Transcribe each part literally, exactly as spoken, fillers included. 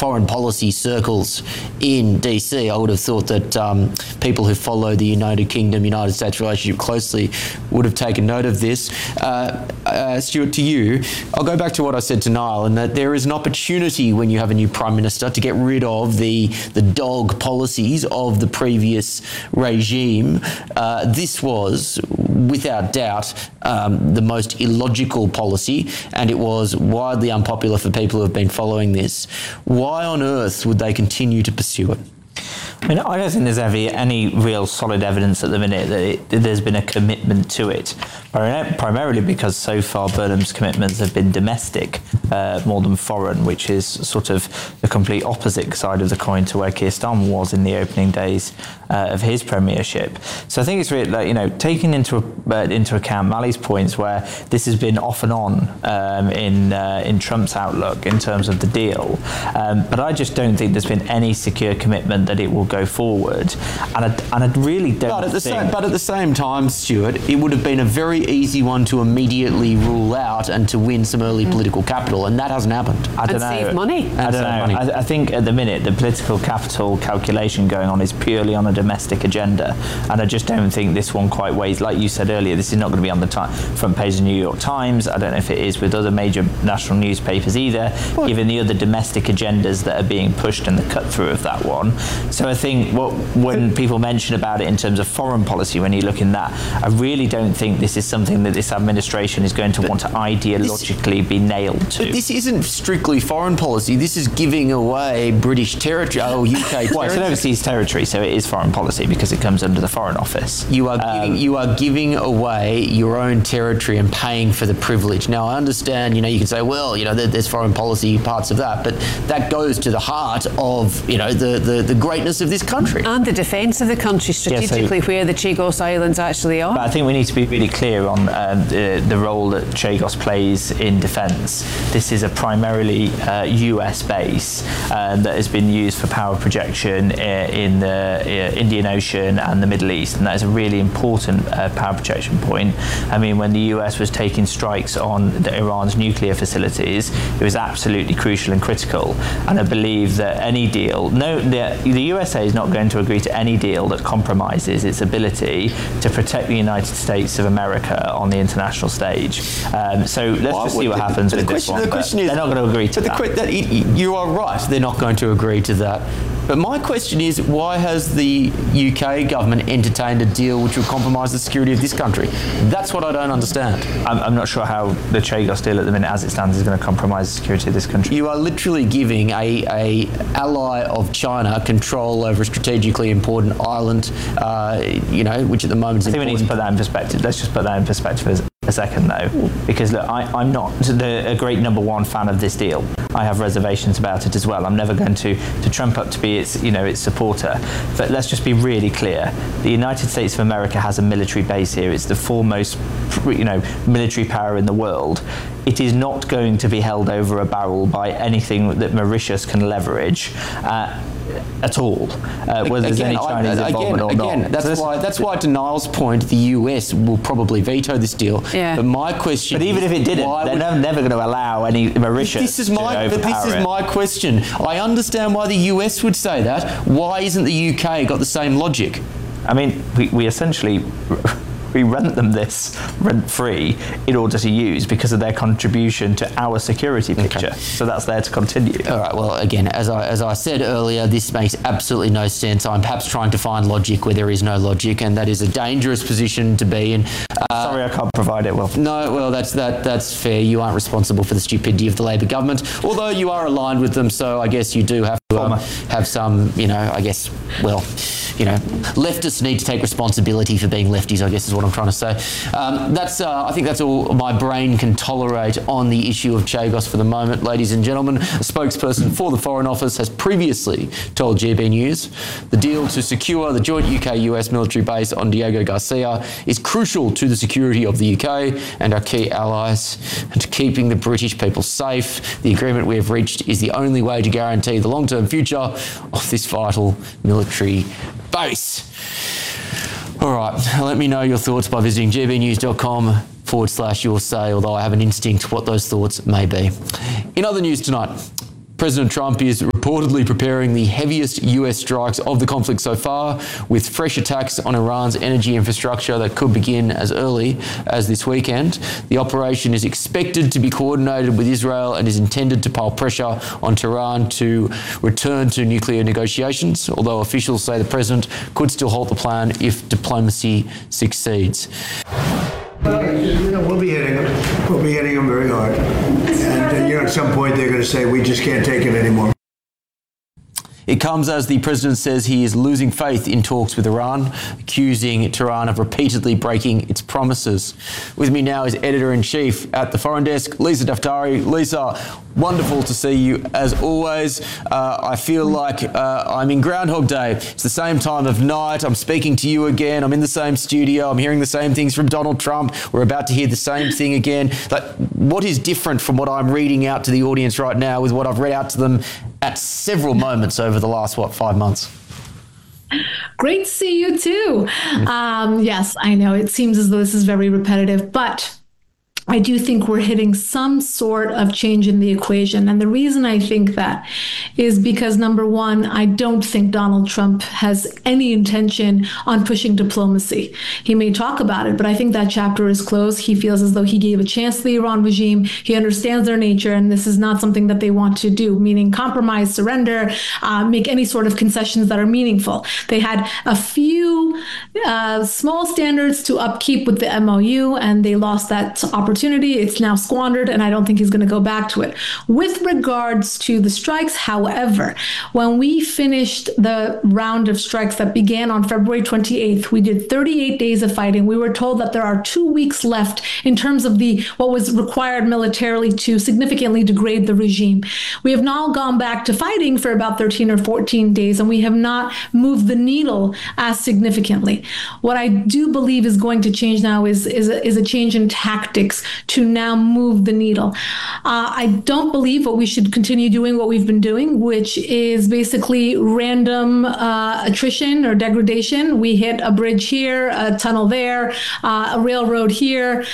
foreign policy circles in D C. I would have thought that um, people who follow the United Kingdom, United States relationship closely would have taken note of this. Uh, uh, Stuart, to you, I'll go back to what I said to Niall, and that there is an opportunity when you have a new Prime Minister to get rid of the, the dog policies of the previous regime. Uh, this was, without doubt, um, the most illogical policy, and it was widely unpopular for people who have been following this. Why on earth would they continue to pursue it? I mean, I don't think there's ever any real solid evidence at the minute that, it, that there's been a commitment to it, primarily because so far Burnham's commitments have been domestic uh, more than foreign, which is sort of the complete opposite side of the coin to where Keir Starmer was in the opening days uh, of his premiership. So I think it's really, like, you know, taking into uh, into account Mali's points where this has been off and on um, in uh, in Trump's outlook in terms of the deal, um, but I just don't think there's been any secure commitment that it will go forward, and I, and I really don't but at the think... Same, but at the same time, Stuart, it would have been a very easy one to immediately rule out and to win some early mm. political capital, and that hasn't happened. I don't and know. Save money. I don't know. Money. I, I think at the minute the political capital calculation going on is purely on a domestic agenda, and I just don't think this one quite weighs. Like you said earlier, this is not going to be on the t- front page of the New York Times. I don't know if it is with other major national newspapers either, what? given the other domestic agendas that are being pushed and the cut through of that one. So I think what, when people mention about it in terms of foreign policy, when you look in that, I really don't think this is something that this administration is going to want to ideologically this, be nailed to. But this isn't strictly foreign policy. This is giving away British territory, oh, U K territory. Well, it's an overseas territory, so it is foreign policy because it comes under the Foreign Office. You are, um, giving, you are giving away your own territory and paying for the privilege. Now, I understand, you know, you can say, well, you know, there's foreign policy parts of that, but that goes to the heart of, you know, the, the, the greatness of this country. And the defence of the country strategically, yeah, so, where the Chagos Islands actually are. But I think we need to be really clear on um, the, the role that Chagos plays in defence. This is a primarily uh, U S base uh, that has been used for power projection uh, in the uh, Indian Ocean and the Middle East, and that is a really important uh, power projection point. I mean, when the U S was taking strikes on the Iran's nuclear facilities, it was absolutely crucial and critical, and I believe that any deal, no, the, the U S A is not going to agree to any deal that compromises its ability to protect the United States of America on the international stage. Um, so let's well, just see what happens the, with the this question, one. The question is, they're not going to agree to but that. The, that you are right, they're not going to agree to that. But my question is, why has the U K government entertained a deal which would compromise the security of this country? That's what I don't understand. I'm, I'm not sure how the Chagos deal at the minute, as it stands, is going to compromise the security of this country. You are literally giving a, a ally of China control over a strategically important island, uh, you know, which at the moment is I think important. we need to put that in perspective. Let's just put that in perspective as a second, though, because look, I, I'm not the, a great number one fan of this deal. I have reservations about it as well. I'm never going to, to trump up to be its, you know, its supporter. But let's just be really clear: the United States of America has a military base here. It's the foremost, you know, military power in the world. It is not going to be held over a barrel by anything that Mauritius can leverage. Uh, at all, uh, whether there's any Chinese I, again, involvement or again, not. That's so why. That's why, to Niall's point, the U S will probably veto this deal. Yeah. But my question. But even is, if it didn't, they're would, never going to allow any Mauritius this is my, to But this is it. my question. I understand why the U S would say that. Why isn't the U K got the same logic? I mean, we, we essentially. We rent them this rent-free in order to use because of their contribution to our security picture. Okay. So that's there to continue. All right, well, again, as I as I said earlier, this makes absolutely no sense. I'm perhaps trying to find logic where there is no logic, and that is a dangerous position to be in. Uh, Sorry, I can't provide it, Will. No, well, that's that that's fair. You aren't responsible for the stupidity of the Labor government, although you are aligned with them, so I guess you do have to um, have some, you know, I guess, well, you know, leftists need to take responsibility for being lefties, I guess is what I'm trying to say. Um, that's, uh, I think that's all my brain can tolerate on the issue of Chagos for the moment, ladies and gentlemen. A spokesperson for the Foreign Office has previously told G B News the deal to secure the joint U K U S military base on Diego Garcia is crucial to the security of the U K and our key allies and to keeping the British people safe. The agreement we have reached is the only way to guarantee the long-term future of this vital military base. All right, let me know your thoughts by visiting gbnews.com forward slash your say, although I have an instinct what those thoughts may be. In other news tonight, President Trump is reportedly preparing the heaviest U S strikes of the conflict so far, with fresh attacks on Iran's energy infrastructure that could begin as early as this weekend. The operation is expected to be coordinated with Israel and is intended to pile pressure on Tehran to return to nuclear negotiations, although officials say the president could still halt the plan if diplomacy succeeds. Well, you know, we'll be hitting them. We'll be hitting them very hard. And, uh, you know, at some point they're going to say, we just can't take it anymore. It comes as the president says he is losing faith in talks with Iran, accusing Tehran of repeatedly breaking its promises. With me now is Editor-in-Chief at the Foreign Desk, Lisa Daftari. Lisa, wonderful to see you as always. Uh, I feel like uh, I'm in Groundhog Day. It's the same time of night. I'm speaking to you again. I'm in the same studio. I'm hearing the same things from Donald Trump. We're about to hear the same thing again. Like, what is different from what I'm reading out to the audience right now with what I've read out to them at several moments over the last, what, five months? Great to see you too. Um, yes, I know it seems as though this is very repetitive, but I do think we're hitting some sort of change in the equation. And the reason I think that is because, number one, I don't think Donald Trump has any intention on pushing diplomacy. He may talk about it, but I think that chapter is closed. He feels as though he gave a chance to the Iran regime. He understands their nature, and this is not something that they want to do, meaning compromise, surrender, uh, make any sort of concessions that are meaningful. They had a few uh, small standards to upkeep with the M O U, and they lost that opportunity. It's now squandered, and I don't think he's going to go back to it. With regards to the strikes, however, when we finished the round of strikes that began on February twenty-eighth, we did thirty-eight days of fighting. We were told that there are two weeks left in terms of the what was required militarily to significantly degrade the regime. We have now gone back to fighting for about thirteen or fourteen days, and we have not moved the needle as significantly. What I do believe is going to change now is, is, a, is a change in tactics to now move the needle. Uh, I don't believe what we should continue doing what we've been doing, which is basically random uh, attrition or degradation. We hit a bridge here, a tunnel there, uh, a railroad here.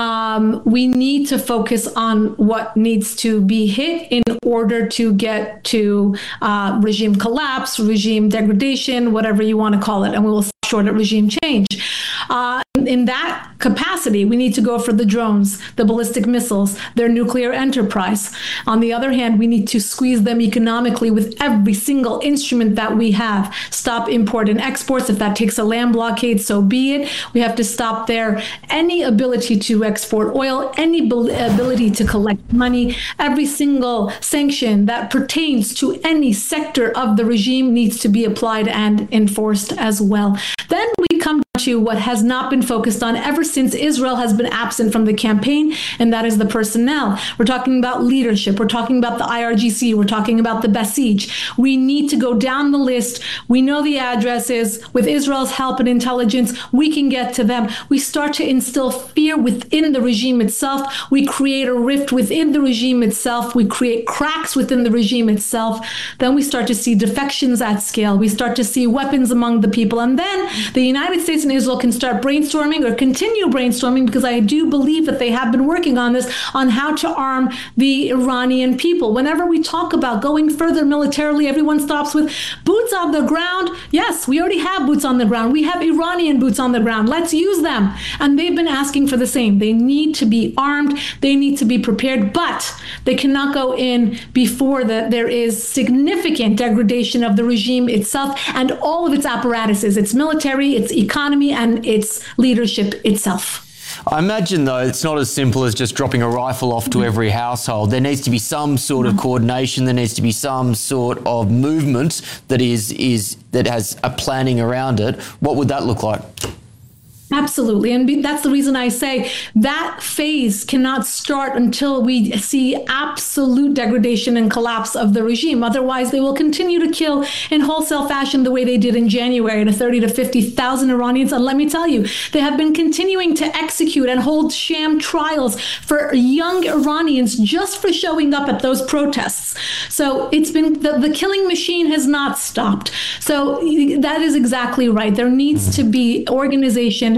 Um, we need to focus on what needs to be hit in order to get to uh, regime collapse, regime degradation, whatever you want to call it, and we will stop short at regime change. Uh, in that capacity, we need to go for the drones, the ballistic missiles, their nuclear enterprise. On the other hand, we need to squeeze them economically with every single instrument that we have. Stop import and exports. If that takes a land blockade, so be it. We have to stop their any ability to export oil, any ability to collect money. Every single sanction that pertains to any sector of the regime needs to be applied and enforced as well. Then we come to what has not been focused on ever since Israel has been absent from the campaign, and that is the personnel. We're talking about leadership. We're talking about the I R G C. We're talking about the Basij. We need to go down the list. We know the addresses. With Israel's help and intelligence, we can get to them. We start to instill fear within the regime itself. We create a rift within the regime itself. We create cracks within the regime itself. Then we start to see defections at scale. We start to see weapons among the people. And then the United States and Israel can start brainstorming or continue brainstorming, because I do believe that they have been working on this, on how to arm the Iranian people. Whenever we talk about going further militarily, everyone stops with boots on the ground. Yes, we already have boots on the ground. We have Iranian boots on the ground. Let's use them. And they've been asking for the same. They need to be armed. They need to be prepared, but they cannot go in before the, there is significant degradation of the regime itself and all of its apparatuses, its military, its economy, and its leadership itself. I imagine, though, it's not as simple as just dropping a rifle off to every household. There needs to be some sort of coordination. There needs to be some sort of movement that is is that has a planning around it. What would that look like? Absolutely. And that's the reason I say that phase cannot start until we see absolute degradation and collapse of the regime. Otherwise, they will continue to kill in wholesale fashion the way they did in January to thirty to fifty thousand Iranians. And let me tell you, they have been continuing to execute and hold sham trials for young Iranians just for showing up at those protests. So it's been, the, the killing machine has not stopped. So that is exactly right. There needs to be organization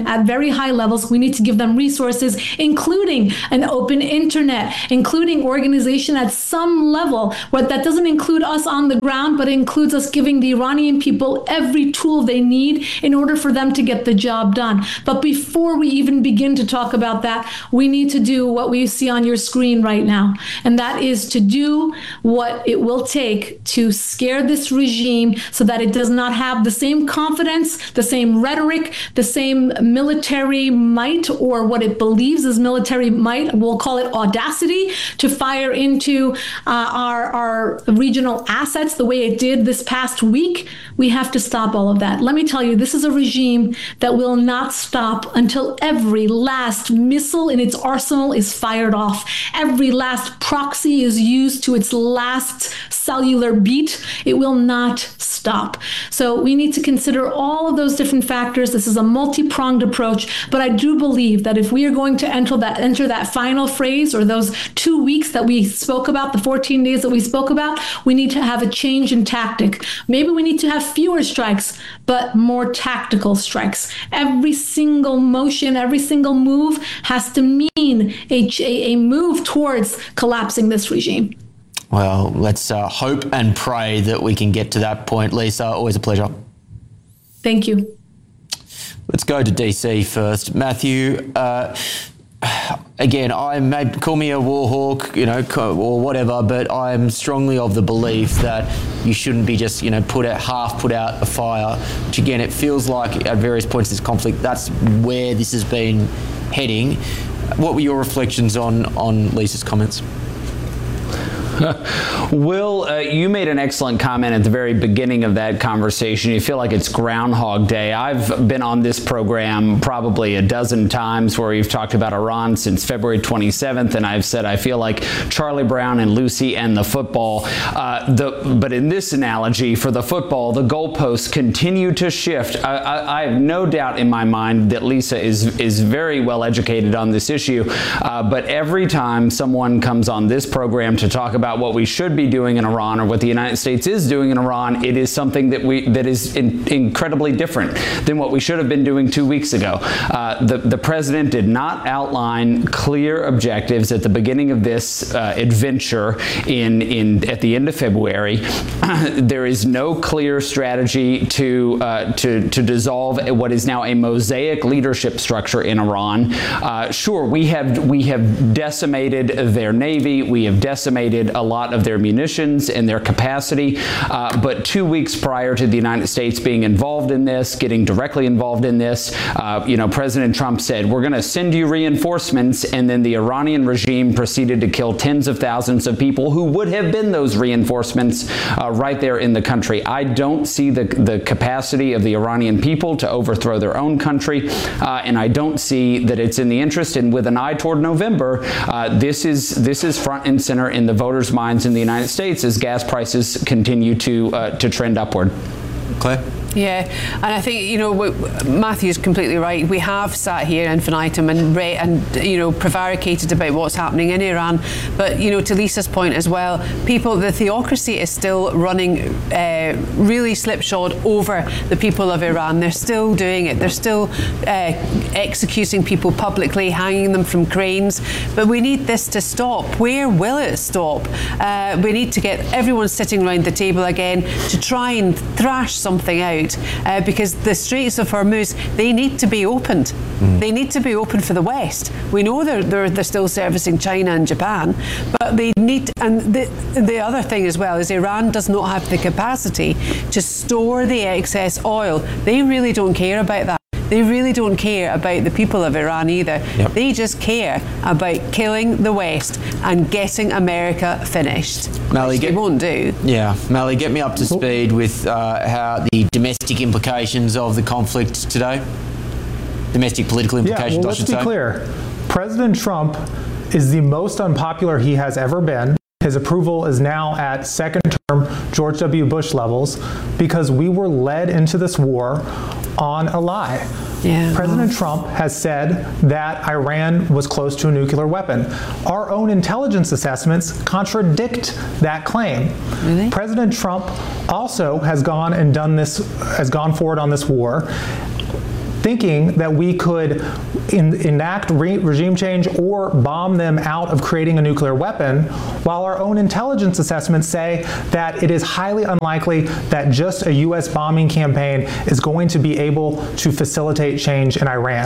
women at very high levels. We need to give them resources, including an open internet, including organization at some level. What that doesn't include us on the ground, but it includes us giving the Iranian people every tool they need in order for them to get the job done. But before we even begin to talk about that, we need to do what we see on your screen right now. And that is to do what it will take to scare this regime so that it does not have the same confidence, the same rhetoric, the same military might, or what it believes is military might, we'll call it audacity, to fire into uh, our, our regional assets the way it did this past week. We have to stop all of that. Let me tell you, this is a regime that will not stop until every last missile in its arsenal is fired off. Every last proxy is used to its last cellular beat. It will not stop. So we need to consider all of those different factors. This is a multi-pronged approach, but I do believe that if we are going to enter that enter that final phrase, or those two weeks that we spoke about, the fourteen days that we spoke about, we need to have a change in tactic. Maybe we need to have fewer strikes, but more tactical strikes. Every single motion, every single move has to mean a, a move towards collapsing this regime. Well, let's uh, hope and pray that we can get to that point. Lisa, always a pleasure. Thank you. Let's go to D C first. Matthew, uh, again, I may call me a war hawk, you know, or whatever, but I'm strongly of the belief that you shouldn't be just, you know, put out, half put out a fire. Which again, it feels like at various points in this conflict, that's where this has been heading. What were your reflections on on Lisa's comments? Will, uh, you made an excellent comment at the very beginning of that conversation. You feel like it's Groundhog Day. I've been on this program probably a dozen times where we've talked about Iran since February twenty-seventh, and I've said I feel like Charlie Brown and Lucy and the football. Uh, the, but in this analogy, for the football, the goalposts continue to shift. I, I, I have no doubt in my mind that Lisa is, is very well educated on this issue, uh, but every time someone comes on this program to talk about about what we should be doing in Iran, or what the United States is doing in Iran, it is something that we that is in, incredibly different than what we should have been doing two weeks ago. Uh, the, the president did not outline clear objectives at the beginning of this uh, adventure in, in at the end of February. There is no clear strategy to, uh, to, to dissolve what is now a mosaic leadership structure in Iran. Uh, sure, we have, we have decimated their navy, we have decimated a lot of their munitions and their capacity, uh, but two weeks prior to the United States being involved in this, getting directly involved in this, uh, you know, President Trump said, we're going to send you reinforcements, and then the Iranian regime proceeded to kill tens of thousands of people who would have been those reinforcements uh, right there in the country. I don't see the, the capacity of the Iranian people to overthrow their own country, uh, and I don't see that it's in the interest, and with an eye toward November, uh, this is this is front and center in the voters' minds in the United States as gas prices continue to uh, to trend upward. Claire? Yeah, and I think, you know, Matthew's completely right. We have sat here infinitum and re- and you know prevaricated about what's happening in Iran, but you know, to Lisa's point as well, people, the theocracy is still running uh, really slipshod over the people of Iran. They're still doing it. They're still uh, executing people publicly, hanging them from cranes. But we need this to stop. Where will it stop? Uh, we need to get everyone sitting around the table again to try and thrash something out. Uh, because the Straits of Hormuz, they need to be opened. Mm. They need to be open for the West. We know they're, they're, they're still servicing China and Japan, but they need, and the, the other thing as well is Iran does not have the capacity to store the excess oil. They really don't care about that. They really don't care about the people of Iran either. Yep. They just care about killing the West and getting America finished. Mally, which get, they won't do. Yeah, Mally, get me up to speed with uh, how the domestic implications of the conflict today. Domestic political implications, yeah, well, I should say. Let's be clear. President Trump is the most unpopular he has ever been. His approval is now at second-term George W. Bush levels because we were led into this war on a lie. Yeah. President Trump has said that Iran was close to a nuclear weapon. Our own intelligence assessments contradict that claim. Really? President Trump also has gone and done this, has gone forward on this war thinking that we could in, enact re- regime change or bomb them out of creating a nuclear weapon, while our own intelligence assessments say that it is highly unlikely that just a U S bombing campaign is going to be able to facilitate change in Iran.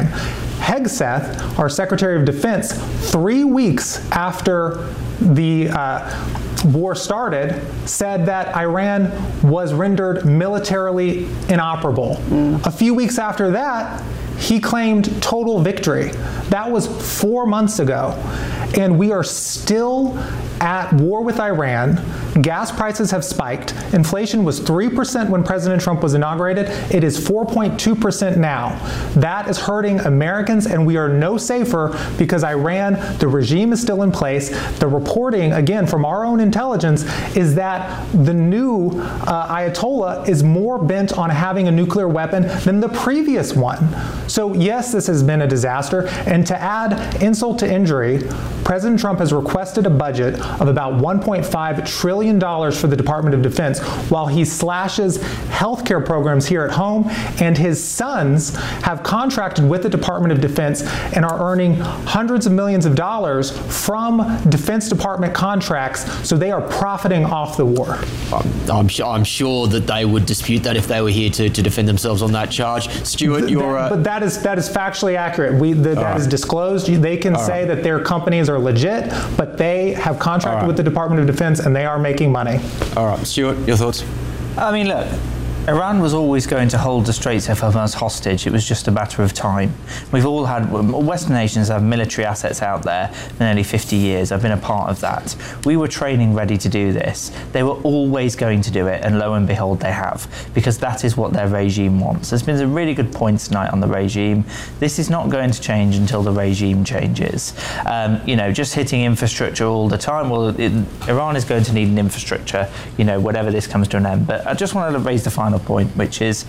Hegseth, our Secretary of Defense, three weeks after the uh, war started, said that Iran was rendered militarily inoperable. Mm. A few weeks after that, he claimed total victory. That was four months ago. And we are still at war with Iran. Gas prices have spiked. Inflation was three percent when President Trump was inaugurated. It is four point two percent now. That is hurting Americans, and we are no safer because Iran, the regime is still in place. The reporting, again, from our own intelligence, is that the new uh, Ayatollah is more bent on having a nuclear weapon than the previous one. So yes, this has been a disaster. And to add insult to injury, President Trump has requested a budget of about one point five trillion dollars for the Department of Defense, while he slashes healthcare programs here at home, and his sons have contracted with the Department of Defense and are earning hundreds of millions of dollars from Defense Department contracts, so they are profiting off the war. I'm, I'm, sure, I'm sure that they would dispute that if they were here to, to defend themselves on that charge. Stuart, you're... Uh... But that is that is factually accurate. We the, That right. is disclosed. They can All say right. that their companies are legit, but they have contracted right. with the Department of Defense and they are making money. All right, Stuart, your thoughts? I mean, look, Iran was always going to hold the Straits of Hormuz hostage. It was just a matter of time. We've all had, Western nations have military assets out there for nearly fifty years. I've been a part of that. We were training ready to do this. They were always going to do it, and lo and behold, they have, because that is what their regime wants. There's been a really good point tonight on the regime. This is not going to change until the regime changes. Um, you know, just hitting infrastructure all the time, well, it, Iran is going to need an infrastructure, you know, whatever this comes to an end. But I just wanted to raise the final point, which is,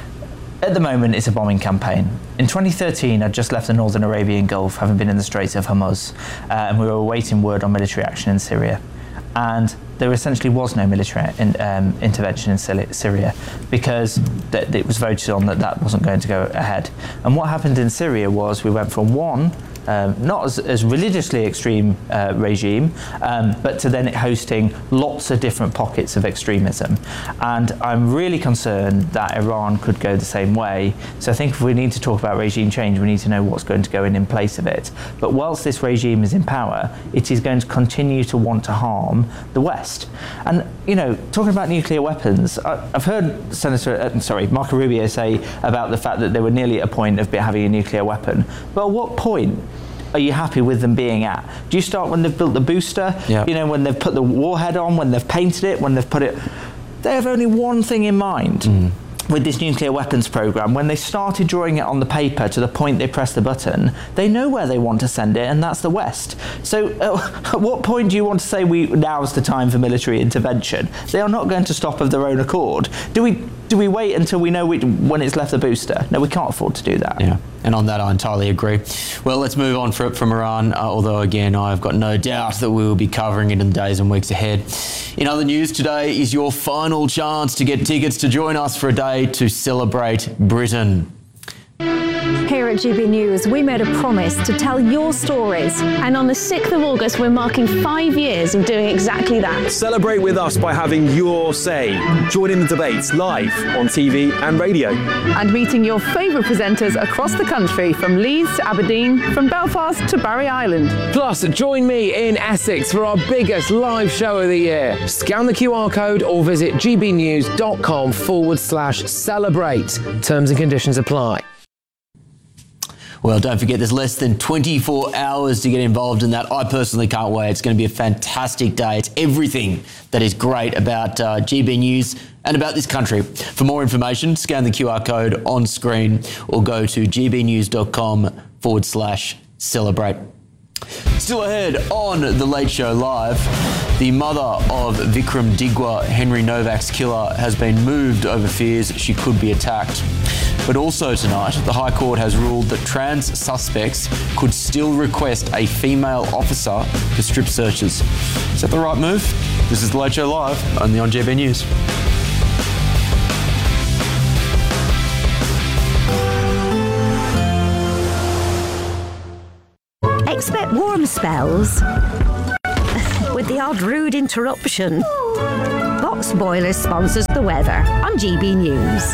at the moment, it's a bombing campaign. In twenty thirteen, I'd just left the Northern Arabian Gulf, having been in the Straits of Hormuz, uh, and we were awaiting word on military action in Syria. And there essentially was no military in, um, intervention in Syria because th- it was voted on that that wasn't going to go ahead. And what happened in Syria was we went from one Um, not as, as religiously extreme uh, regime, um, but to then it hosting lots of different pockets of extremism. And I'm really concerned that Iran could go the same way. So I think if we need to talk about regime change, we need to know what's going to go in in place of it. But whilst this regime is in power, it is going to continue to want to harm the West. And, you know, talking about nuclear weapons, I, I've heard Senator, uh, sorry, Marco Rubio say about the fact that they were nearly at a point of having a nuclear weapon. But at what point are you happy with them being at? Do you start when they've built the booster? Yep. You know, when they've put the warhead on, when they've painted it, when they've put it... They have only one thing in mind mm. with this nuclear weapons program. When they started drawing it on the paper to the point they press the button, they know where they want to send it, and that's the West. So uh, at what point do you want to say we now's the time for military intervention? They are not going to stop of their own accord. Do we do we wait until we know we, when it's left the booster? No, we can't afford to do that. Yeah. And on that, I entirely agree. Well, let's move on from, from Iran, uh, although, again, I've got no doubt that we will be covering it in the days and weeks ahead. In other news, today is your final chance to get tickets to join us for a day to celebrate Britain. Here at G B News, we made a promise to tell your stories. And on the sixth of August, we're marking five years of doing exactly that. Celebrate with us by having your say. Join in the debates live on T V and radio. And meeting your favourite presenters across the country, from Leeds to Aberdeen, from Belfast to Barry Island. Plus, join me in Essex for our biggest live show of the year. Scan the Q R code or visit gbnews.com forward slash celebrate. Terms and conditions apply. Well, don't forget, there's less than twenty-four hours to get involved in that. I personally can't wait. It's going to be a fantastic day. It's everything that is great about uh, G B News and about this country. For more information, scan the Q R code on screen or go to gbnews.com forward slash celebrate. Still ahead on The Late Show Live, the mother of Vikram Digwa, Henry Novak's killer, has been moved over fears she could be attacked. But also tonight, the High Court has ruled that trans suspects could still request a female officer for strip searches. Is that the right move? This is The Late Show Live, only on G B News. Expect warm spells with the odd rude interruption. Box Boilers sponsors the weather on G B News.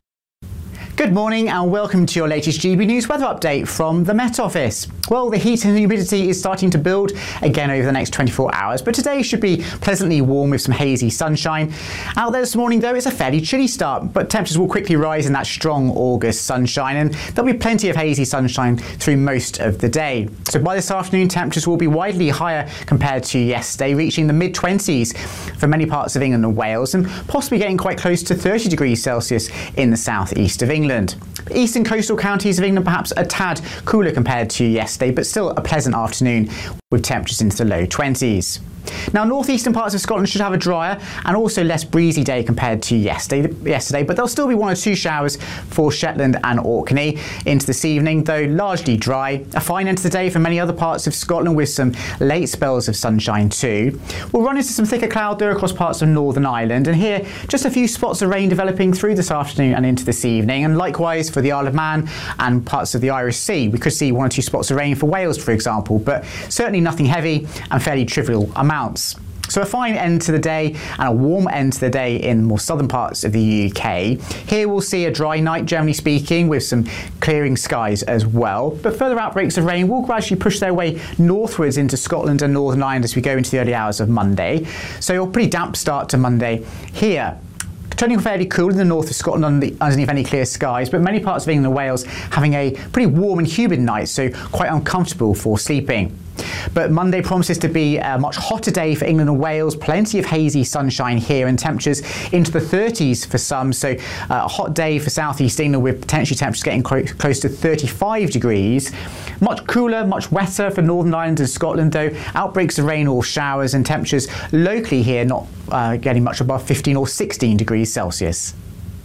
Good morning and welcome to your latest G B News weather update from the Met Office. Well, the heat and humidity is starting to build again over the next twenty-four hours, but today should be pleasantly warm with some hazy sunshine. Out there this morning, though, it's a fairly chilly start, but temperatures will quickly rise in that strong August sunshine, and there'll be plenty of hazy sunshine through most of the day. So by this afternoon, temperatures will be widely higher compared to yesterday, reaching the mid twenties for many parts of England and Wales, and possibly getting quite close to thirty degrees Celsius in the southeast of England. Eastern coastal counties of England perhaps a tad cooler compared to yesterday, but still a pleasant afternoon with temperatures into the low twenties. Now, northeastern parts of Scotland should have a drier and also less breezy day compared to yesterday, yesterday, but there'll still be one or two showers for Shetland and Orkney into this evening, though largely dry. A fine end to the day for many other parts of Scotland with some late spells of sunshine too. We'll run into some thicker cloud there across parts of Northern Ireland, and here just a few spots of rain developing through this afternoon and into this evening, and likewise for the Isle of Man and parts of the Irish Sea. We could see one or two spots of rain for Wales, for example, but certainly nothing heavy and fairly trivial amounts. So a fine end to the day and a warm end to the day in more southern parts of the U K. Here we'll see a dry night, generally speaking, with some clearing skies as well. But further outbreaks of rain will gradually push their way northwards into Scotland and Northern Ireland as we go into the early hours of Monday. So a pretty damp start to Monday here. Turning fairly cool in the north of Scotland underneath any clear skies, but many parts of England and Wales having a pretty warm and humid night, so quite uncomfortable for sleeping. But Monday promises to be a much hotter day for England and Wales. Plenty of hazy sunshine here and temperatures into the thirties for some. So uh, a hot day for southeast England with potentially temperatures getting close, close to thirty-five degrees. Much cooler, much wetter for Northern Ireland and Scotland, though. Outbreaks of rain or showers and temperatures locally here not uh, getting much above fifteen or sixteen degrees Celsius.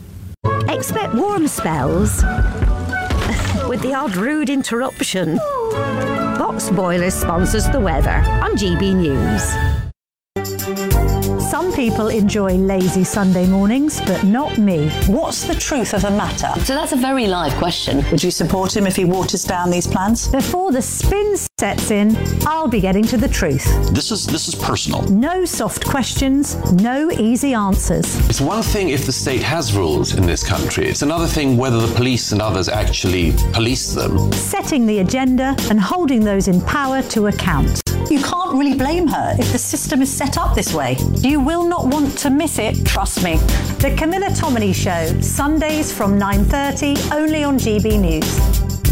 Expect warm spells with the odd rude interruption. Box Boilers sponsors the weather on G B News. Some people enjoy lazy Sunday mornings, but not me. What's the truth of the matter? So that's a very live question. Would you support him if he waters down these plans? Before the spin sets in, I'll be getting to the truth. This is this is personal. No soft questions, no easy answers. It's one thing if the state has rules in this country. It's another thing whether the police and others actually police them. Setting the agenda and holding those in power to account. You can't really blame her if the system is set up this way. You will not want to miss it, trust me. The Camilla Tominey Show, Sundays from nine thirty, only on G B News.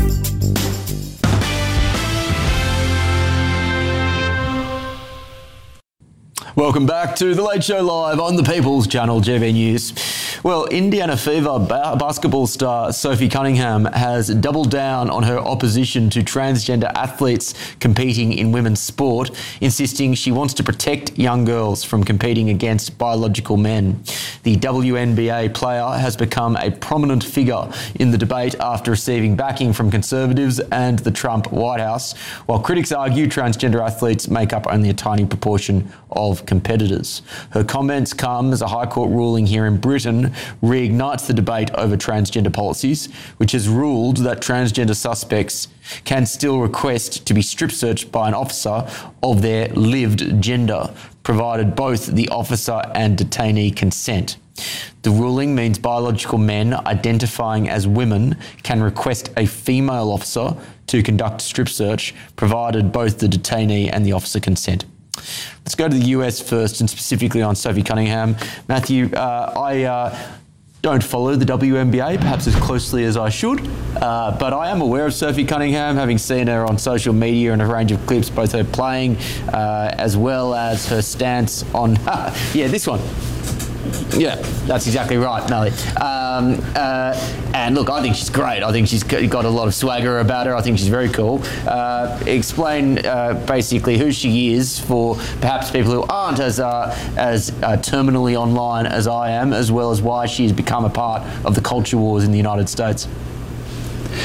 Welcome back to The Late Show Live on the People's Channel, G B News. Well, Indiana Fever ba- basketball star Sophie Cunningham has doubled down on her opposition to transgender athletes competing in women's sport, insisting she wants to protect young girls from competing against biological men. The W N B A player has become a prominent figure in the debate after receiving backing from conservatives and the Trump White House, while critics argue transgender athletes make up only a tiny proportion of competitors. Her comments come as a High Court ruling here in Britain reignites the debate over transgender policies, which has ruled that transgender suspects can still request to be strip searched by an officer of their lived gender, provided both the officer and detainee consent. The ruling means biological men identifying as women can request a female officer to conduct a strip search, provided both the detainee and the officer consent. Let's go to the U S first, and specifically on Sophie Cunningham. Matthew, uh, I uh, don't follow the W N B A perhaps as closely as I should, uh, but I am aware of Sophie Cunningham, having seen her on social media and a range of clips, both her playing uh, as well as her stance on, yeah, this one. Yeah, that's exactly right, Melly. Um, uh, and look, I think she's great. I think she's got a lot of swagger about her. I think she's very cool. Uh, explain uh, basically who she is for perhaps people who aren't as uh, as uh, terminally online as I am, as well as why she's become a part of the culture wars in the United States.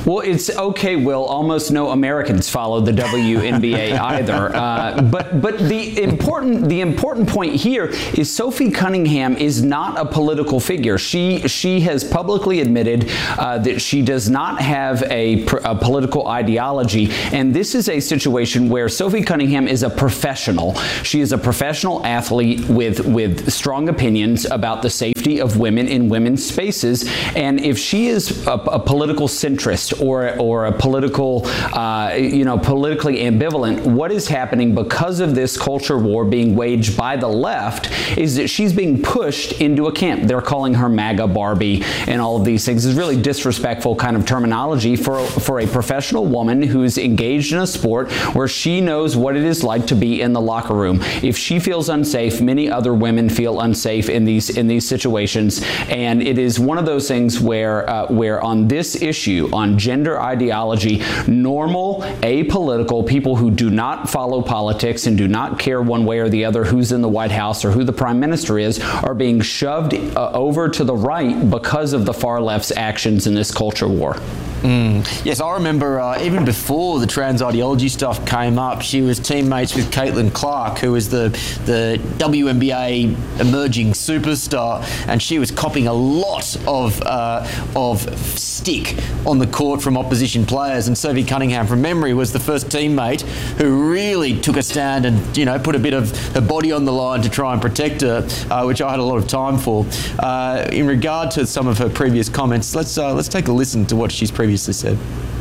Well, it's okay, Will. Almost no Americans follow the W N B A either. Uh, but but the important the important point here is Sophie Cunningham is not a political figure. She she has publicly admitted uh, that she does not have a, a political ideology, and this is a situation where Sophie Cunningham is a professional. She is a professional athlete with with strong opinions about the safety of women in women's spaces, and if she is a, a political centrist or or a political uh, you know politically ambivalent, what is happening because of this culture war being waged by the left is that she's being pushed into a camp. They're calling her MAGA Barbie and all of these things. It's really disrespectful kind of terminology for for a professional woman who's engaged in a sport where she knows what it is like to be in the locker room. If she feels unsafe, many other women feel unsafe in these in these situations, and it is one of those things where uh, where on this issue, on gender ideology, normal, apolitical people who do not follow politics and do not care one way or the other who's in the White House or who the Prime Minister is are being shoved uh, over to the right because of the far left's actions in this culture war. Mm. Yes, I remember uh, even before the trans ideology stuff came up, she was teammates with Caitlin Clark, who was the the W N B A emerging superstar, and she was copping a lot of uh, of stick on the court from opposition players. And Sophie Cunningham, from memory, was the first teammate who really took a stand and you know put a bit of her body on the line to try and protect her, uh, which I had a lot of time for. Uh, in regard to some of her previous comments, let's uh, let's take a listen to what she's previously said.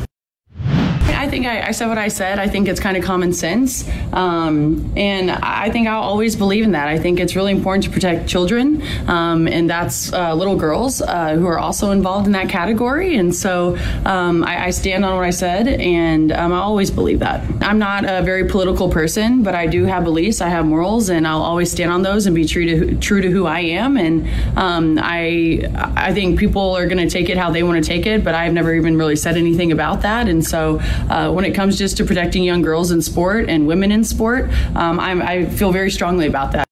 I think I, I said what I said. I think it's kind of common sense. Um, and I think I'll always believe in that. I think it's really important to protect children. Um, and that's uh, little girls uh, who are also involved in that category. And so um, I, I stand on what I said, and um, I always believe that. I'm not a very political person, but I do have beliefs. I have morals, and I'll always stand on those and be true to true to who I am. And um, I I think people are going to take it how they want to take it, but I've never even really said anything about that. And so Uh, when it comes just to protecting young girls in sport and women in sport, um, I'm, I feel very strongly about that.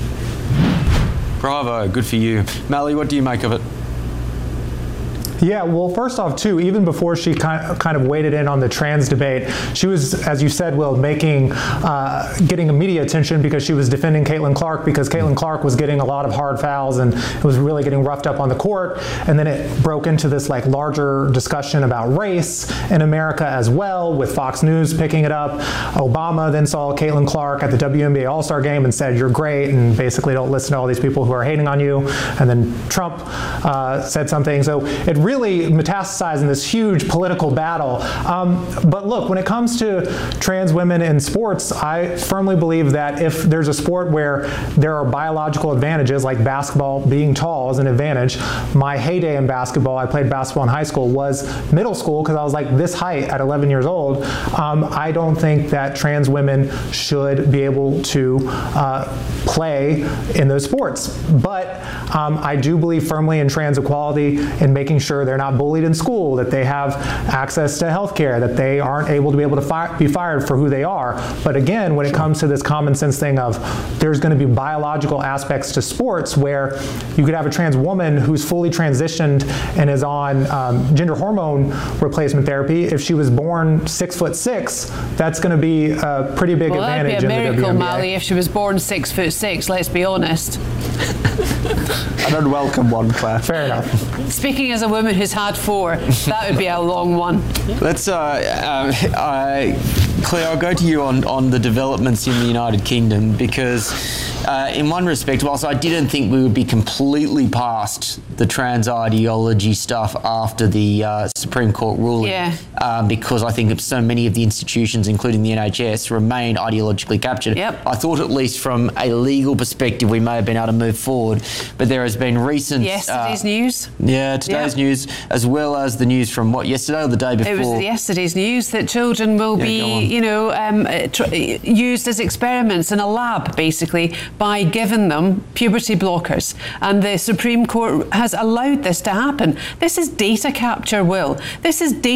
Bravo, good for you. Mally, what do you make of it? Yeah, well, first off, too, even before she kind of, kind of waded in on the trans debate, she was, as you said, Will, making, uh, getting media attention because she was defending Caitlin Clark, because Caitlin Clark was getting a lot of hard fouls and it was really getting roughed up on the court. And then it broke into this like larger discussion about race in America as well, with Fox News picking it up. Obama then saw Caitlin Clark at the W N B A All-Star Game and said, "You're great," and basically don't listen to all these people who are hating on you. And then Trump uh, said something. So it really metastasized in this huge political battle. Um, but look, when it comes to trans women in sports, I firmly believe that if there's a sport where there are biological advantages, like basketball being tall is an advantage. My heyday in basketball, I played basketball in high school, was middle school because I was like this height at eleven years old. Um, I don't think that trans women should be able to uh, play in those sports. But um, I do believe firmly in trans equality and making sure they're not bullied in school, that they have access to health care, that they aren't able to be able to fire, be fired for who they are. But again, when it comes to this common sense thing of there's going to be biological aspects to sports where you could have a trans woman who's fully transitioned and is on um, gender hormone replacement therapy. If she was born six foot six, that's going to be a pretty big well, advantage. That'd be a in miracle, the W N B A. Mally, if she was born six foot six. Let's be honest. An unwelcome one, Claire. Fair enough. Speaking as a woman who's had four, that would be a long one. Let's, uh, uh, I, Claire, I'll go to you on, on the developments in the United Kingdom, because uh, in one respect, whilst I didn't think we would be completely past the trans ideology stuff after the uh, Supreme Court ruling, yeah. um, because I think so many of the institutions, including the N H S, remain ideologically captured. Yep. I thought at least from a legal perspective we may have been able to move forward, but there has been recent... Yesterday's uh, news. Yeah, today's Yep. news, as well as the news from, what, yesterday or the day before? It was yesterday's news that children will Yeah, be, go on. you know, um, tr- used as experiments in a lab, basically, by giving them puberty blockers. And the Supreme Court has allowed this to happen. This is data capture, Will. This is data capture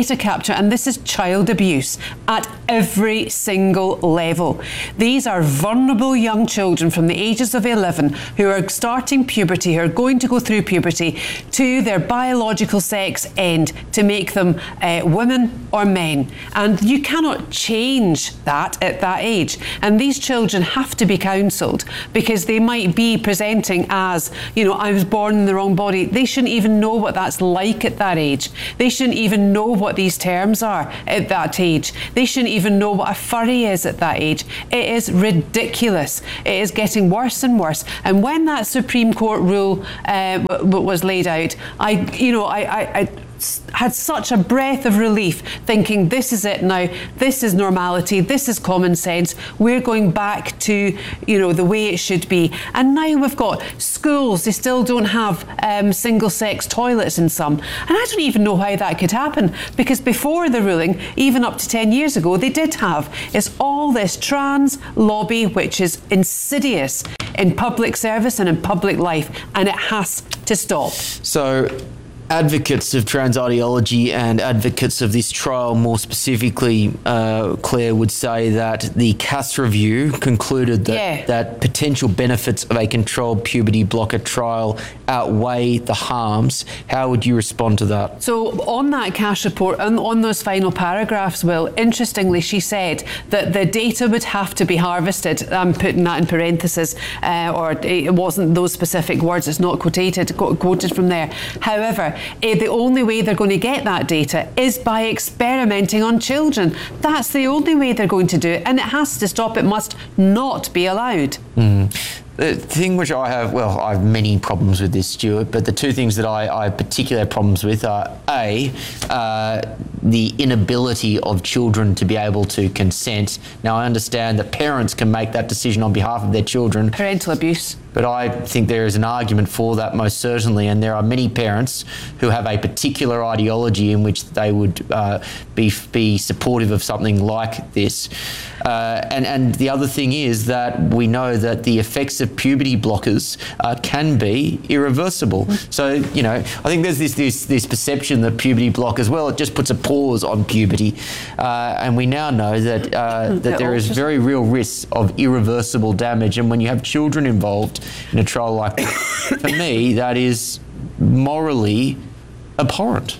matter, and this is child abuse at every single level. These are vulnerable young children from the ages of eleven who are starting puberty, who are going to go through puberty to their biological sex end to make them uh, women or men. And you cannot change that at that age. And these children have to be counselled because they might be presenting as, you know, I was born in the wrong body. They shouldn't even know what that's like at that age. They shouldn't even know what these terms are at that age. They shouldn't even know what a furry is at that age. It is ridiculous. It is getting worse and worse. And when that Supreme Court rule uh, w- was laid out, I, you know, I, I, I had such a breath of relief thinking this is it now, this is normality, this is common sense, we're going back to, you know, the way it should be. And now we've got schools, they still don't have um, single-sex toilets in some, and I don't even know how that could happen, because before the ruling, even up to ten years ago, they did have. It's all this trans lobby which is insidious in public service and in public life, and it has to stop. So advocates of trans ideology and advocates of this trial more specifically, uh, Claire, would say that the Cass review concluded that, yeah. that potential benefits of a controlled puberty blocker trial outweigh the harms. How would you respond to that? So on that Cass report, on, on those final paragraphs, Will, interestingly, she said that the data would have to be harvested. I'm putting that in parentheses, uh, or it wasn't those specific words, it's not quoted, quoted from there. However, Uh, the only way they're going to get that data is by experimenting on children. That's the only way they're going to do it, and it has to stop. It must not be allowed. Mm. The thing which I have, well, I have many problems with this, Stuart, but the two things that I, I have particular problems with are, A, uh, the inability of children to be able to consent. Now, I understand that parents can make that decision on behalf of their children. Parental abuse. But I think there is an argument for that, most certainly, and there are many parents who have a particular ideology in which they would uh, be be supportive of something like this. Uh, and, and the other thing is that we know that the effects of puberty blockers uh, can be irreversible. Mm. So, you know, I think there's this, this this perception that puberty blockers, well, it just puts a pause on puberty. Uh, and we now know that uh, that there is very real risks of irreversible damage. And when you have children involved in a trial like that, for me, that is morally abhorrent.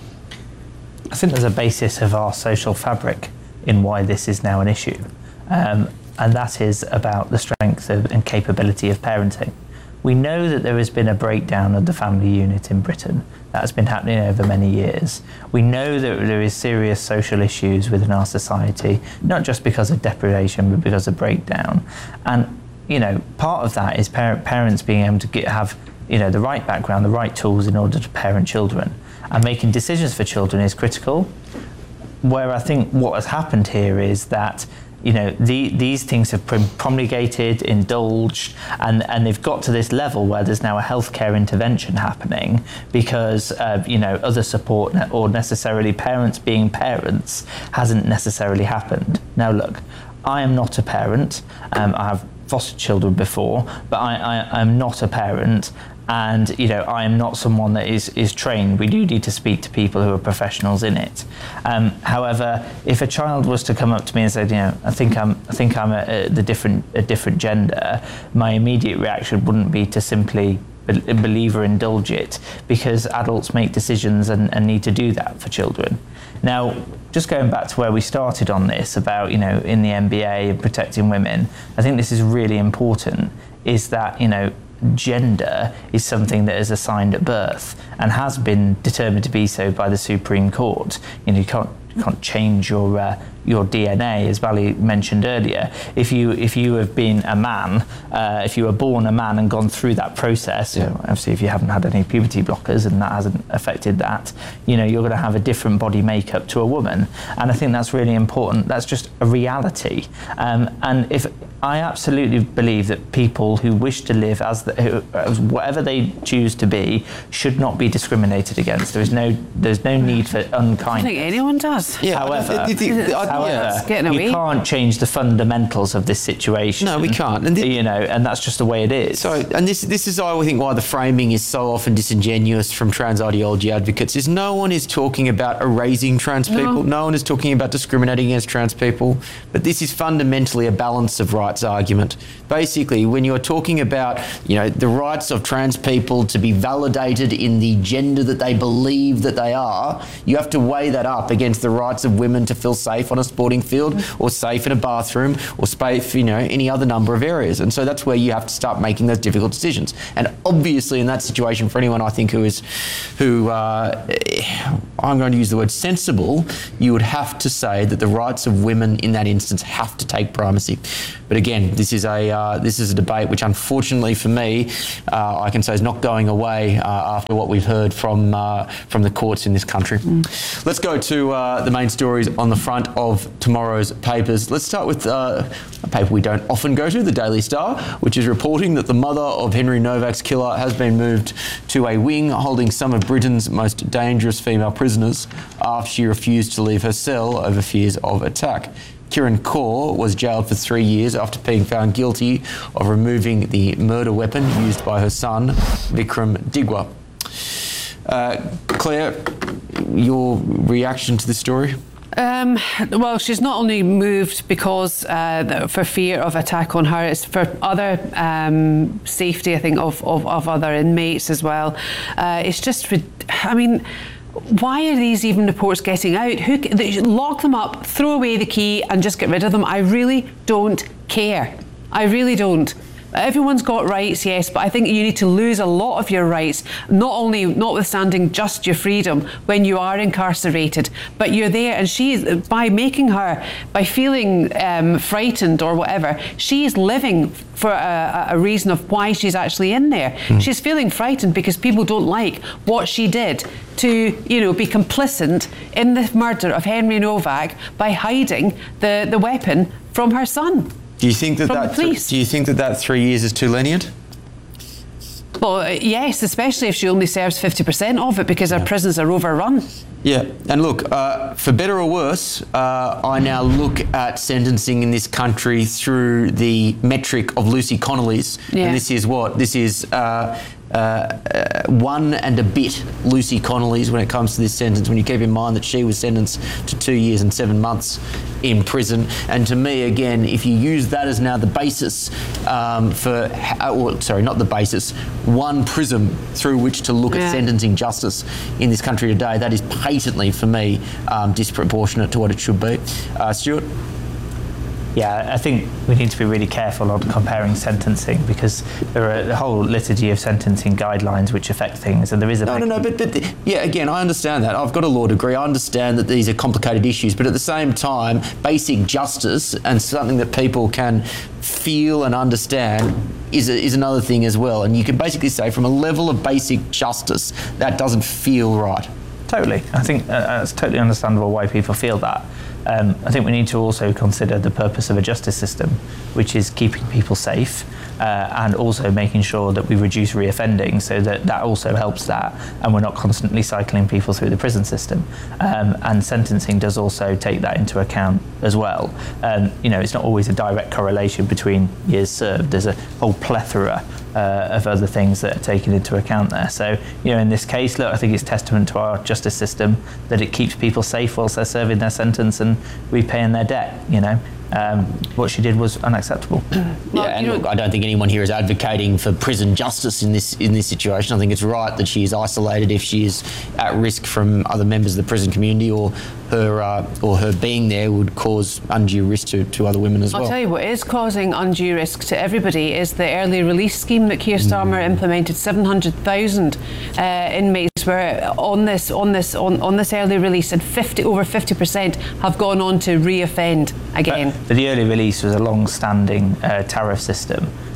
I think there's a basis of our social fabric in why this is now an issue. Um, and that is about the strength of, and capability of parenting. We know that there has been a breakdown of the family unit in Britain. That has been happening over many years. We know that there is serious social issues within our society, not just because of deprivation, but because of breakdown. And, you know, part of that is parent, parents being able to get, have, you know, the right background, the right tools in order to parent children. And making decisions for children is critical. Where I think what has happened here is that, you know, the, these things have been promulgated, indulged, and, and they've got to this level where there's now a healthcare intervention happening because, uh, you know, other support or necessarily parents being parents hasn't necessarily happened. Now, look, I am not a parent. Um, I have fostered children before, but I, I, I'm not a parent. And, you know, I am not someone that is, is trained. We do need to speak to people who are professionals in it. Um, however, if a child was to come up to me and say, you know, I think I'm, I think I'm a, a, the different, a different gender, my immediate reaction wouldn't be to simply be- believe or indulge it, because adults make decisions and, and need to do that for children. Now, just going back to where we started on this about, you know, in the N B A and protecting women, I think this is really important, is that, you know, gender is something that is assigned at birth and has been determined to be so by the Supreme Court. You know, you can't you can't change your uh, your D N A, as Vali mentioned earlier. If you if you have been a man, uh, if you were born a man and gone through that process, you know, obviously if you haven't had any puberty blockers and that hasn't affected that, you know, you're going to have a different body makeup to a woman. And I think that's really important. That's just a reality. Um, and if I absolutely believe that people who wish to live as, the, who, as whatever they choose to be should not be discriminated against. There is no there's no need for unkindness. I don't think anyone does. Yeah, however, the, the, the, I, However, it's getting away. you can't change the fundamentals of this situation. No, we can't. And you know, and that's just the way it is. So, and this this is I think why the framing is so often disingenuous from trans ideology advocates is no one is talking about erasing trans people. No, no one is talking about discriminating against trans people. But this is fundamentally a balance of rights argument. Basically, when you're talking about, you know, the rights of trans people to be validated in the gender that they believe that they are, you have to weigh that up against the rights of women to feel safe on a sporting field or safe in a bathroom or safe, you know, any other number of areas. And so that's where you have to start making those difficult decisions. And obviously in that situation, for anyone I think who is, who uh, I'm going to use the word sensible, you would have to say that the rights of women in that instance have to take primacy. But again, this is a uh, this is a debate which, unfortunately for me, uh, I can say is not going away uh, after what we've heard from uh, from the courts in this country. Mm. Let's go to uh, the main stories on the front of tomorrow's papers. Let's start with uh, a paper we don't often go to, the Daily Star, which is reporting that the mother of Henry Novak's killer has been moved to a wing holding some of Britain's most dangerous female prisoners after she refused to leave her cell over fears of attack. Kieran Kaur was jailed for three years after being found guilty of removing the murder weapon used by her son, Vikram Digwa. Uh, Claire, your reaction to this story? Um, well, she's not only moved because uh, for fear of attack on her, it's for other um, safety, I think, of, of, of other inmates as well. Uh, it's just, I mean, why are these even reports getting out? Who they lock them up, throw away the key and just get rid of them? I really don't care. I really don't. Everyone's got rights, yes, but I think you need to lose a lot of your rights, not only notwithstanding just your freedom when you are incarcerated, but you're there, and she, by making her, by feeling um, frightened or whatever, she's living for a, a reason of why she's actually in there. Mm. She's feeling frightened because people don't like what she did to, you know, be complicit in the murder of Henry Novak by hiding the, the weapon from her son. Do you think that that th- do you think that that three years is too lenient? Well, uh, yes, especially if she only serves fifty percent of it because our prisons are overrun. Yeah, and look, uh, for better or worse, uh, I now look at sentencing in this country through the metric of Lucy Connolly's, yeah. and this is what this is. Uh, Uh, uh, one and a bit Lucy Connolly's when it comes to this sentence, when you keep in mind that she was sentenced to two years and seven months in prison. And to me, again, if you use that as now the basis um, for, uh, or, sorry, not the basis, one prism through which to look yeah. at sentencing justice in this country today, that is patently, for me, um, disproportionate to what it should be. Uh, Stuart? Yeah, I think we need to be really careful on comparing sentencing because there are a whole litany of sentencing guidelines which affect things, and there is a... No, no, no, but, but yeah, again, I understand that. I've got a law degree. I understand that these are complicated issues, but at the same time, basic justice and something that people can feel and understand is a, is another thing as well. And you can basically say from a level of basic justice, that doesn't feel right. Totally. I think uh, it's totally understandable why people feel that. Um, I think we need to also consider the purpose of a justice system, which is keeping people safe uh, and also making sure that we reduce reoffending, so that that also helps that, and we're not constantly cycling people through the prison system. Um, and sentencing does also take that into account as well. Um, you know, it's not always a direct correlation between years served. There's a whole plethora Uh, of other things that are taken into account there. So, you know, in this case, look, I think it's testament to our justice system that it keeps people safe whilst they're serving their sentence and repaying their debt, you know. Um, what she did was unacceptable. Yeah, and look, I don't think anyone here is advocating for prison justice in this in this situation. I think it's right that she is isolated if she is at risk from other members of the prison community, or her uh, or her being there would cause undue risk to, to other women as well. I'll tell you what is causing undue risk to everybody is the early release scheme that Keir Starmer mm. implemented. seven hundred thousand uh, inmates were on this on this on, on this early release, and fifty over fifty percent have gone on to reoffend again. But, but the early release was a long-standing uh, tariff system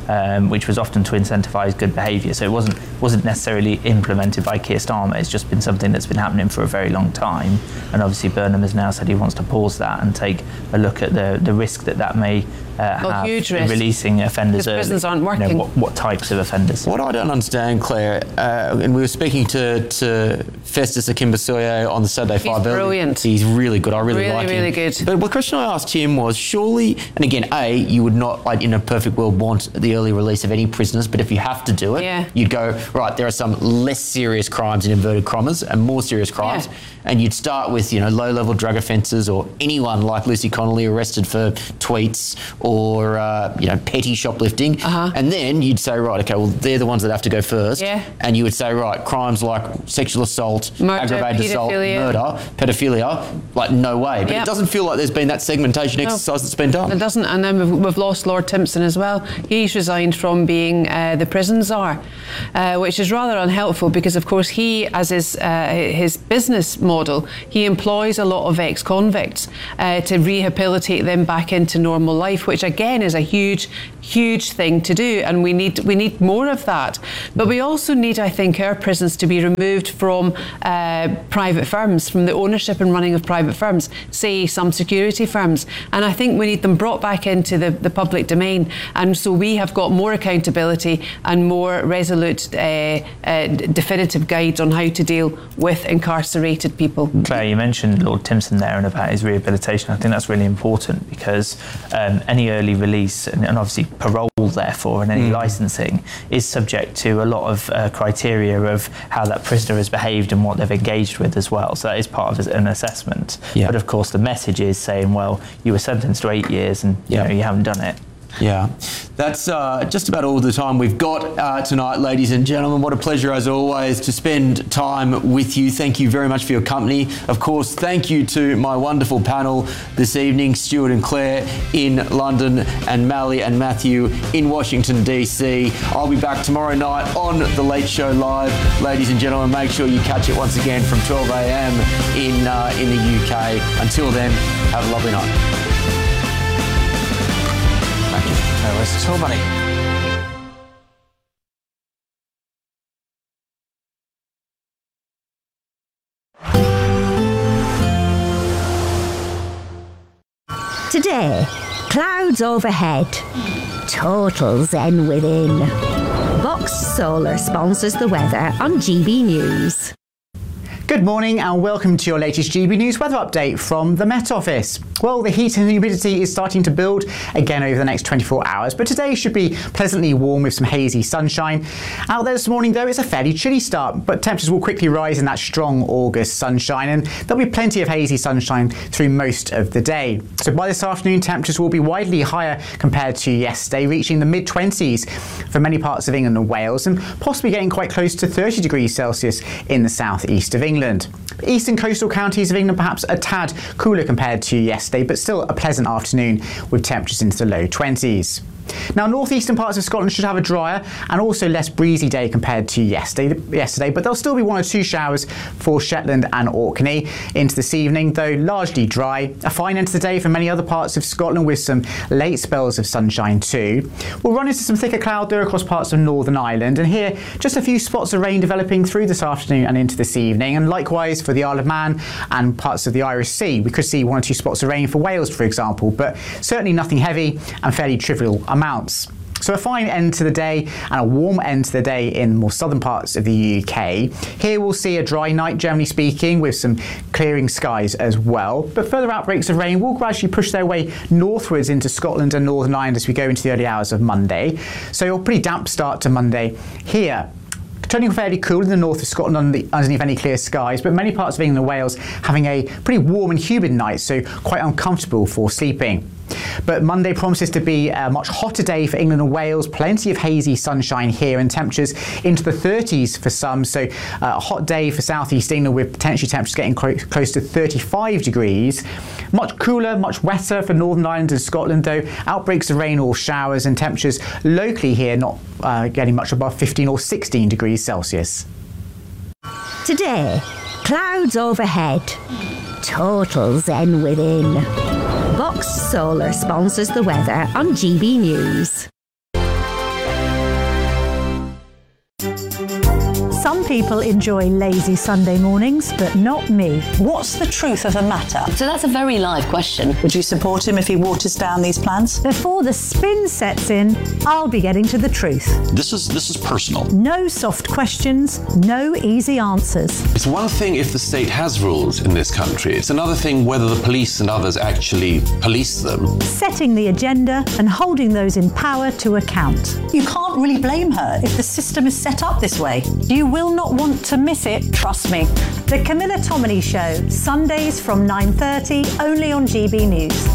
um, which was often to incentivise good behaviour. So it wasn't wasn't necessarily implemented by Keir Starmer. It's just been something that's been happening for a very long time. And obviously Burnham has now said he wants to pause that and take a look at the, the risk that that may uh, well, have huge in risk. releasing offenders early. Prisons aren't working. You know, what, what types of offenders? What I don't understand, Claire, uh, and we were speaking to, to Festus Akimbosoye on the Saturday Five. He's brilliant. He's really good. I really, really like him. Really, really good. But the question I asked him was, surely, and again, A, you would not, like in a perfect world, want the early release of any prisoners, but if you have to do it, yeah. you'd go, right, there are some less serious crimes in inverted commas and more serious crimes. Yeah. And you'd start with, you know, low-level drug offences or anyone like Lucy Connolly arrested for tweets or, uh, you know, petty shoplifting. Uh-huh. And then you'd say, right, okay, well, they're the ones that have to go first. Yeah. And you would say, right, crimes like sexual assault, Murder, aggravated assault, paedophilia. murder, pedophilia, like no way. But Yep. it doesn't feel like there's been that segmentation No. exercise that's been done. It doesn't, and then we've, we've lost Lord Timpson as well. He's resigned from being uh, the prison czar, uh, which is rather unhelpful because, of course, he, as his uh, his business model, he employs a lot of ex-convicts uh, to rehabilitate them back into normal life, which again is a huge, huge thing to do, and we need we need more of that. But we also need, I think, our prisons to be removed from uh, private firms, from the ownership and running of private firms, say some security firms, and I think we need them brought back into the, the public domain, and so we have got more accountability and more resolute, uh, uh, definitive guides on how to deal with incarcerated people. Claire, you mentioned Lord Timpson there and about his rehabilitation. I think that's really important because um, any early release and, and obviously parole, therefore, and any mm. licensing is subject to a lot of uh, criteria of how that prisoner has behaved and what they've engaged with as well. So that is part of an assessment. Yeah. But of course, the message is saying, well, you were sentenced to eight years and yeah. you know, you haven't done it. Yeah, that's uh, just about all the time we've got uh, tonight, ladies and gentlemen. What a pleasure, as always, to spend time with you. Thank you very much for your company. Of course, thank you to my wonderful panel this evening, Stuart and Claire in London and Mally and Matthew in Washington, D C. I'll be back tomorrow night on The Late Show Live. Ladies and gentlemen, make sure you catch it once again from twelve a m in, uh, in the U K. Until then, have a lovely night. No worries at all, buddy. Today, clouds overhead, total zen within. Vox Solar sponsors the weather on G B News. Good morning and welcome to your latest G B News weather update from the Met Office. Well, the heat and humidity is starting to build again over the next twenty-four hours, but today should be pleasantly warm with some hazy sunshine. Out there this morning, though, it's a fairly chilly start, but temperatures will quickly rise in that strong August sunshine, and there'll be plenty of hazy sunshine through most of the day. So by this afternoon, temperatures will be widely higher compared to yesterday, reaching the mid twenties for many parts of England and Wales, and possibly getting quite close to thirty degrees Celsius in the southeast of England. England. Eastern coastal counties of England perhaps a tad cooler compared to yesterday, but still a pleasant afternoon with temperatures into the low twenties. Now, northeastern parts of Scotland should have a drier and also less breezy day compared to yesterday, yesterday, but there'll still be one or two showers for Shetland and Orkney into this evening, though largely dry. A fine end to the day for many other parts of Scotland with some late spells of sunshine too. We'll run into some thicker cloud there across parts of Northern Ireland, and here just a few spots of rain developing through this afternoon and into this evening, and likewise for the Isle of Man and parts of the Irish Sea. We could see one or two spots of rain for Wales, for example, but certainly nothing heavy and fairly trivial amounts. So a fine end to the day and a warm end to the day in more southern parts of the U K. Here we'll see a dry night, generally speaking, with some clearing skies as well. But further outbreaks of rain will gradually push their way northwards into Scotland and Northern Ireland as we go into the early hours of Monday. So a pretty damp start to Monday here. Turning fairly cool in the north of Scotland underneath any clear skies, but many parts of England and Wales having a pretty warm and humid night, so quite uncomfortable for sleeping. But Monday promises to be a much hotter day for England and Wales. Plenty of hazy sunshine here and temperatures into the thirties for some. So uh, a hot day for southeast England with potentially temperatures getting close, close to thirty-five degrees. Much cooler, much wetter for Northern Ireland and Scotland though. Outbreaks of rain or showers and temperatures locally here not uh, getting much above fifteen or sixteen degrees Celsius. Today, clouds overhead, total zen within. Vox Solar sponsors the weather on G B News. Some people enjoy lazy Sunday mornings, but not me. What's the truth of the matter? So that's a very live question. Would you support him if he waters down these plans? Before the spin sets in, I'll be getting to the truth. This is this is personal. No soft questions, no easy answers. It's one thing if the state has rules in this country. It's another thing whether the police and others actually police them. Setting the agenda and holding those in power to account. You can't really blame her if the system is set up this way. You will not want to miss it, trust me. The Camilla Tominey Show, Sundays from nine thirty, only on G B News.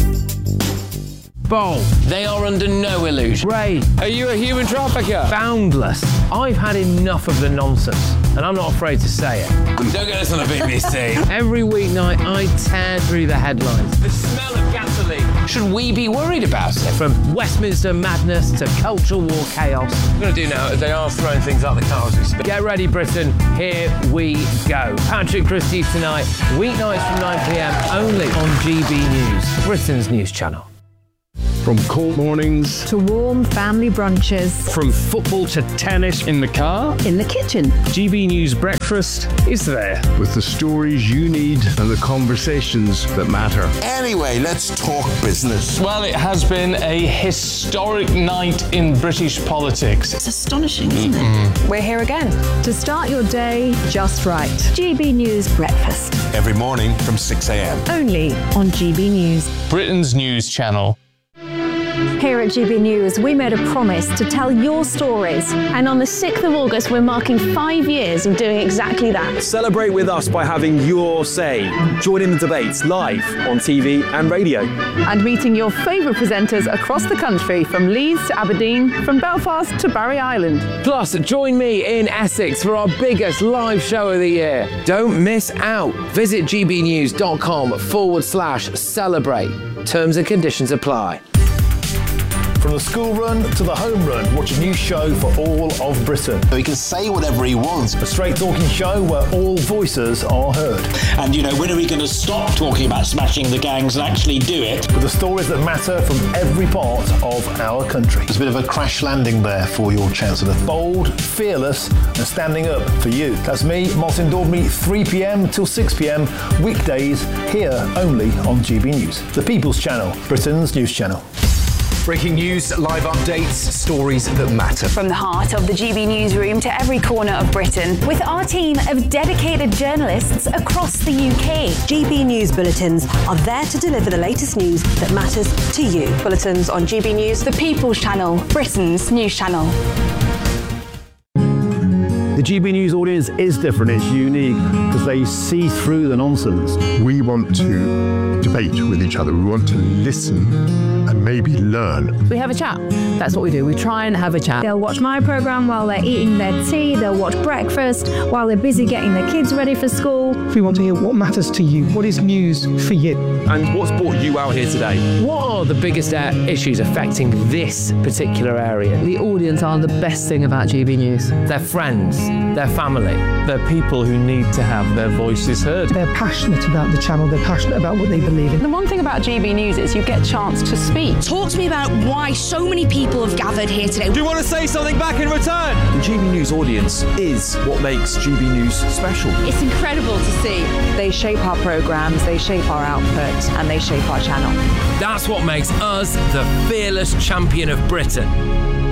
Bold. They are under no illusion. Ray, are you a human trafficker? Boundless. I've had enough of the nonsense, and I'm not afraid to say it. Don't get this on the B B C. Every weeknight, I tear through the headlines. The smell of gasoline. Should we be worried about it? From Westminster madness to cultural war chaos. What I'm going to do now is they are throwing things out the car as we speak. Get ready, Britain. Here we go. Patrick Christie's tonight, weeknights from nine p m, only on G B News, Britain's news channel. From cold mornings to warm family brunches, from football to tennis in the car, in the kitchen. G B News Breakfast is there with the stories you need and the conversations that matter. Anyway, let's talk business. Well, it has been a historic night in British politics. It's astonishing, isn't it? We're here again to start your day just right. G B News Breakfast. Every morning from six a m. Only on G B News, Britain's news channel. Here at G B News, we made a promise to tell your stories. And on the sixth of August, we're marking five years of doing exactly that. Celebrate with us by having your say. Join in the debates live on T V and radio. And meeting your favourite presenters across the country, from Leeds to Aberdeen, from Belfast to Barry Island. Plus, join me in Essex for our biggest live show of the year. Don't miss out. Visit gbnews.com forward slash celebrate. Terms and conditions apply. From the school run to the home run, watch a new show for all of Britain. He can say whatever he wants. A straight talking show where all voices are heard. And, you know, when are we going to stop talking about smashing the gangs and actually do it? With the stories that matter from every part of our country. There's a bit of a crash landing there for your Chancellor. Bold, fearless, and standing up for you. That's me, Martin Daubney, three p m till six p m, weekdays, here only on G B News. The People's Channel, Britain's news channel. Breaking news, live updates, stories that matter. From the heart of the G B newsroom to every corner of Britain, with our team of dedicated journalists across the U K. G B News bulletins are there to deliver the latest news that matters to you. Bulletins on G B News, the People's Channel, Britain's news channel. The G B News audience is different, it's unique, because they see through the nonsense. We want to debate with each other, we want to listen and maybe learn. We have a chat. That's what we do. We try and have a chat. They'll watch my programme while they're eating their tea, they'll watch breakfast while they're busy getting their kids ready for school. We want to hear what matters to you, what is news for you. And what's brought you out here today? What are the biggest uh, issues affecting this particular area? The audience are the best thing about G B News. Their friends, their family. They're people who need to have their voices heard. They're passionate about the channel, they're passionate about what they believe in. The one thing about G B News is you get a chance to speak. Talk to me about why so many people have gathered here today. Do you want to say something back in return? The G B News audience is what makes G B News special. It's incredible to see. They shape our programmes, they shape our output, and they shape our channel. That's what makes us the fearless champion of Britain.